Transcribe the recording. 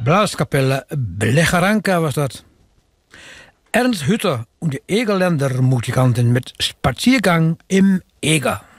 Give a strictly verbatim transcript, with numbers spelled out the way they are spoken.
Blaskapelle Blecharanka was dat. Ernst Hütter und die Egerländer Musikanten mit Spaziergang im Eger.